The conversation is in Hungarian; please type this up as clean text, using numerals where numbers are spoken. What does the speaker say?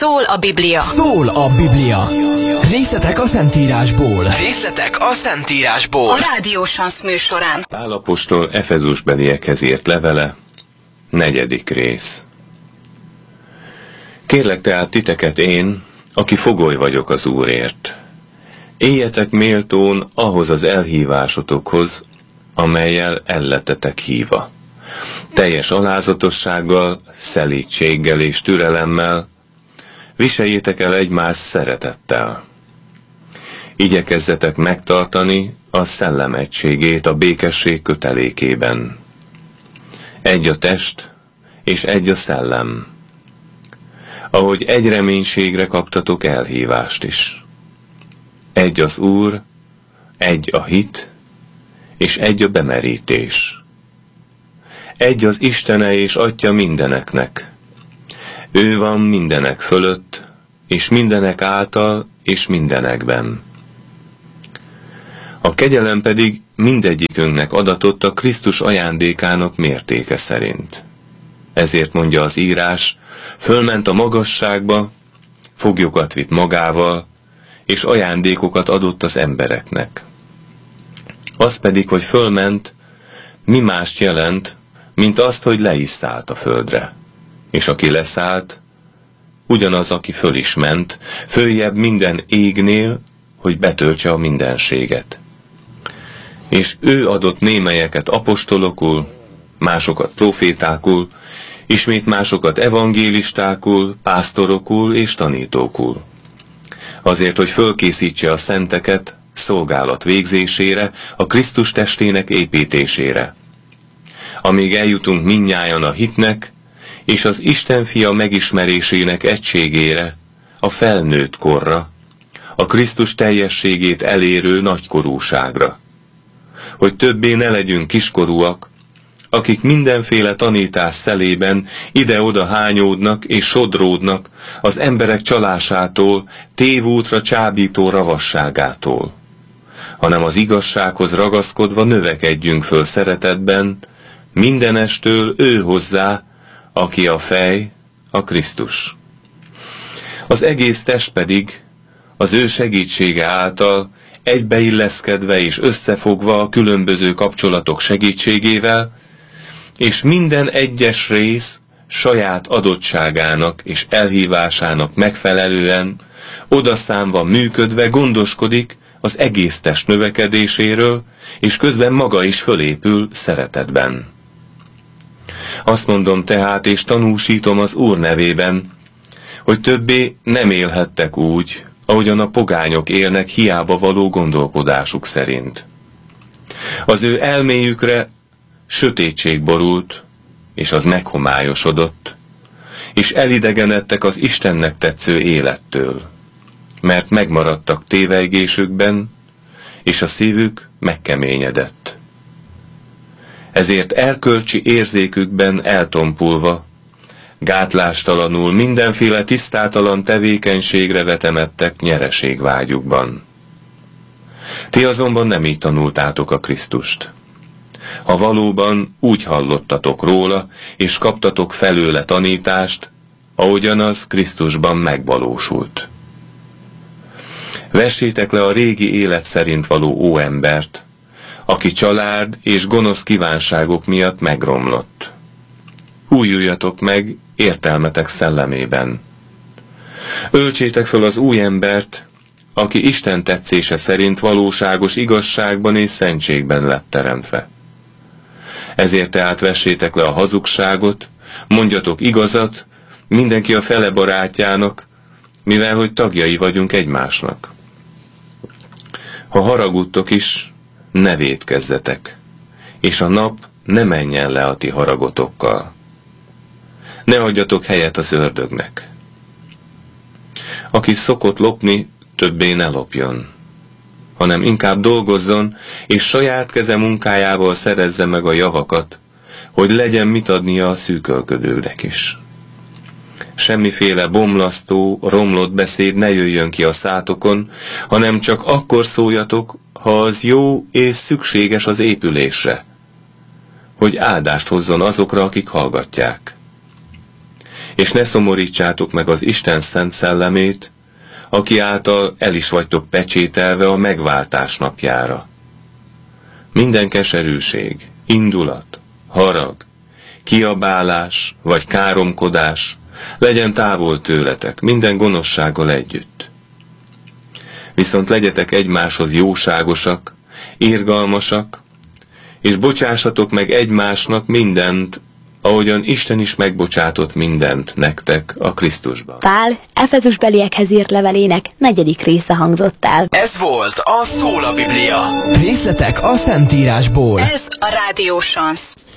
Szól a Biblia. Szól a Biblia. Részletek a Szentírásból. A Rádió Sansz műsorán. Pál apostol Efezusbeliekhez írt levele, 4. rész. Kérlek tehát titeket én, aki fogoly vagyok az Úrért. Éljetek méltón ahhoz az elhívásotokhoz, amellyel ellettetek hívva. Teljes alázatossággal, szelídséggel és türelemmel, viseljétek el egymást szeretettel. Igyekezzetek megtartani a szellem egységét a békesség kötelékében. Egy a test, és egy a szellem. Ahogy egy reménységre kaptatok elhívást is. Egy az Úr, egy a hit, és egy a bemerítés. Egy az Istene és Atya mindeneknek. Ő van mindenek fölött, és mindenek által, és mindenekben. A kegyelem pedig mindegyikünknek adatott a Krisztus ajándékának mértéke szerint. Ezért mondja az írás, fölment a magasságba, foglyokat vitt magával, és ajándékokat adott az embereknek. Az pedig, hogy fölment, mi mást jelent, mint azt, hogy le is szállt a földre. És aki leszállt, ugyanaz, aki föl is ment, följebb minden égnél, hogy betöltse a mindenséget. És ő adott némelyeket apostolokul, másokat profétákul, ismét másokat evangélistákul, pásztorokul és tanítókul. Azért, hogy fölkészítse a szenteket szolgálat végzésére, a Krisztus testének építésére. Amíg eljutunk mindnyájan a hitnek, és az Isten fia megismerésének egységére, a felnőtt korra, a Krisztus teljességét elérő nagykorúságra. Hogy többé ne legyünk kiskorúak, akik mindenféle tanítás szelében ide-oda hányódnak és sodródnak az emberek csalásától, tévútra csábító ravasságától, hanem az igazsághoz ragaszkodva növekedjünk föl szeretetben, mindenestől ő hozzá, aki a fej, a Krisztus. Az egész test pedig az ő segítsége által egybeilleszkedve és összefogva a különböző kapcsolatok segítségével, és minden egyes rész saját adottságának és elhívásának megfelelően, odaszámva működve gondoskodik az egész test növekedéséről, és közben maga is fölépül szeretetben. Azt mondom tehát, és tanúsítom az Úr nevében, hogy többé nem élhettek úgy, ahogyan a pogányok élnek hiába való gondolkodásuk szerint. Az ő elméjükre sötétség borult, és az meghomályosodott, és elidegenedtek az Istennek tetsző élettől, mert megmaradtak tévejgésükben, és a szívük megkeményedett. Ezért erkölcsi érzékükben eltompulva, gátlástalanul mindenféle tisztátalan tevékenységre vetemedtek nyereségvágyukban. Ti azonban nem így tanultátok a Krisztust. Ha valóban úgy hallottatok róla, és kaptatok felőle tanítást, ahogyan az Krisztusban megvalósult. Vessétek le a régi élet szerint való óembert, aki család és gonosz kívánságok miatt megromlott. Újuljatok meg értelmetek szellemében. Öltsétek föl az új embert, aki Isten tetszése szerint valóságos igazságban és szentségben lett teremtve. Ezért tehát vessétek le a hazugságot, mondjatok igazat, mindenki a fele barátjának, mivel hogy tagjai vagyunk egymásnak. Ha haragudtok is, ne vétkezzetek, és a nap ne menjen le a ti haragotokkal. Ne adjatok helyet az ördögnek. Aki szokott lopni, többé ne lopjon, hanem inkább dolgozzon, és saját keze munkájával szerezze meg a javakat, hogy legyen mit adnia a szűkölködőknek is. Semmiféle bomlasztó, romlott beszéd ne jöjjön ki a szátokon, hanem csak akkor szóljatok, ha az jó és szükséges az épülésre, hogy áldást hozzon azokra, akik hallgatják. és ne szomorítsátok meg az Isten szent szellemét, aki által el is vagytok pecsételve a megváltás napjára. Minden keserűség, indulat, harag, kiabálás vagy káromkodás legyen távol tőletek, minden gonoszsággal együtt. Viszont legyetek egymáshoz jóságosak, irgalmasak, és bocsássatok meg egymásnak mindent, ahogyan Isten is megbocsátott mindent nektek a Krisztusban. Pál Efezusbeliekhez írt levelének 4. része hangzott el. Ez volt a Szól a Biblia. Részletek a Szentírásból. Ez a Rádió Sansz.